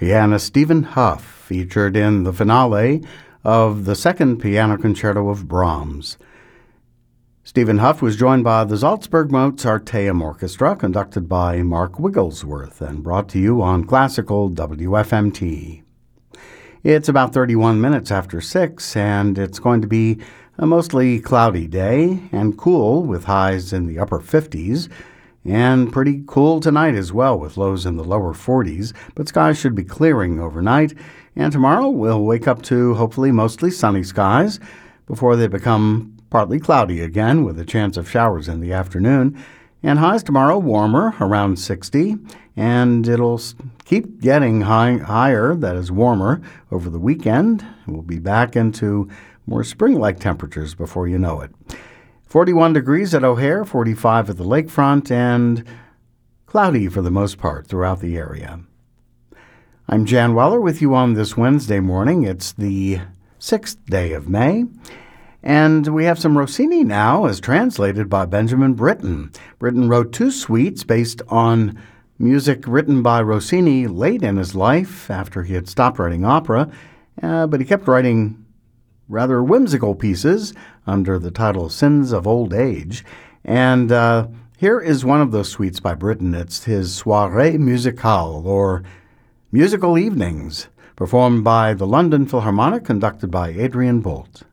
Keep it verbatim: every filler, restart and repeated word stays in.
pianist Stephen Hough, featured in the finale of the Second Piano Concerto of Brahms. Stephen Hough was joined by the Salzburg Mozarteum Orchestra, conducted by Mark Wigglesworth, and brought to you on Classical W F M T. It's about thirty-one minutes after six, and it's going to be a mostly cloudy day and cool with highs in the upper fifties, and pretty cool tonight as well with lows in the lower forties, but skies should be clearing overnight, and tomorrow we'll wake up to hopefully mostly sunny skies before they become partly cloudy again with a chance of showers in the afternoon, and highs tomorrow warmer around sixty, and it'll keep getting high, higher, that is warmer, over the weekend. We'll be back into more spring-like temperatures before you know it. forty-one degrees at O'Hare, forty-five at the lakefront, and cloudy for the most part throughout the area. I'm Jan Weller with you on this Wednesday morning. It's the sixth day of May. And we have some Rossini now, as translated by Benjamin Britten. Britten wrote two suites based on music written by Rossini late in his life after he had stopped writing opera, uh, but he kept writing rather whimsical pieces under the title Sins of Old Age. And uh, here is one of those suites by Britten. It's his Soirée Musicale, or Musical Evenings, performed by the London Philharmonic, conducted by Adrian Bolt.